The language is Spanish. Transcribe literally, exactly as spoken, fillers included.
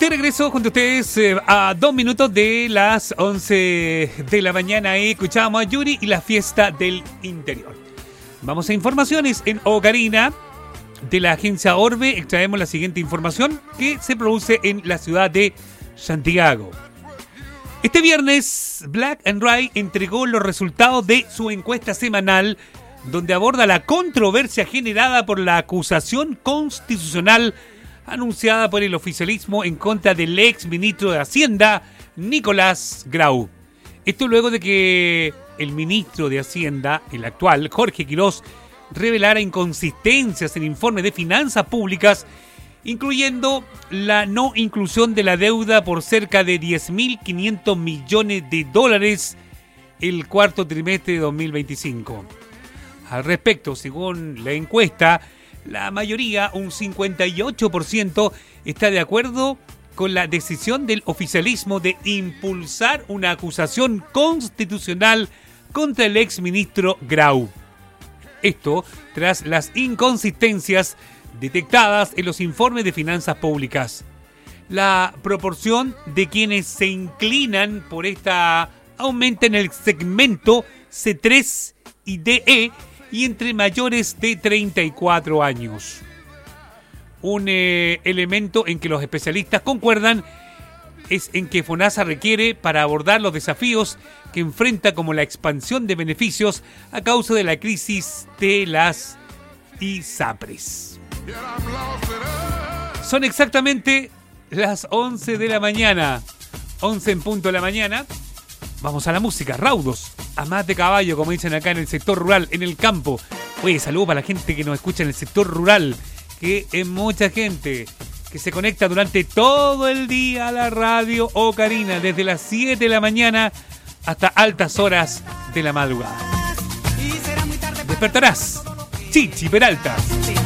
De regreso junto a ustedes eh, a dos minutos de las once de la mañana. Eh, escuchábamos a Yuri y la fiesta del interior. Vamos a informaciones en Ocarina. De la agencia Orbe extraemos la siguiente información que se produce en la ciudad de Santiago. Este viernes, Black and White entregó los resultados de su encuesta semanal, donde aborda la controversia generada por la acusación constitucional anunciada por el oficialismo en contra del ex ministro de Hacienda, Nicolás Grau. Esto luego de que el ministro de Hacienda, el actual, Jorge Quirós, revelara inconsistencias en informes de finanzas públicas, incluyendo la no inclusión de la deuda por cerca de diez mil quinientos millones de dólares el cuarto trimestre de dos mil veinticinco. Al respecto, según la encuesta, la mayoría, un cincuenta y ocho por ciento, está de acuerdo con la decisión del oficialismo de impulsar una acusación constitucional contra el exministro Grau. Esto tras las inconsistencias detectadas en los informes de finanzas públicas. La proporción de quienes se inclinan por esta aumenta en el segmento C tres y D E y entre mayores de treinta y cuatro años. Un eh, elemento en que los especialistas concuerdan es en que FONASA requiere para abordar los desafíos que enfrenta, como la expansión de beneficios a causa de la crisis de las ISAPRES. Son exactamente las once de la mañana, once en punto de la mañana. Vamos a la música, raudos, a más de caballo, como dicen acá en el sector rural, en el campo. Oye, saludos para la gente que nos escucha en el sector rural, que es mucha gente que se conecta durante todo el día a la radio Ocarina, desde las siete de la mañana hasta altas horas de la madrugada. Despertarás, Chichi Peralta.